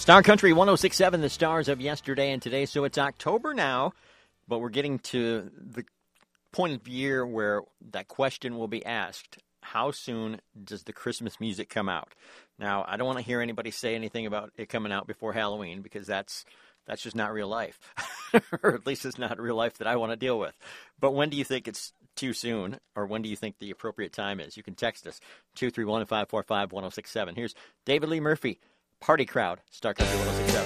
Star Country 106.7, the stars of yesterday and today. So it's October now, but we're getting to the point of year where that question will be asked. How soon does the Christmas music come out? Now, I don't want to hear anybody say anything about it coming out before Halloween because that's just not real life. Or at least it's not real life that I want to deal with. But when do you think it's too soon, or when do you think the appropriate time is? You can text us, 231-545-1067. Here's David Lee Murphy, Party Crowd, Star Country 106.7.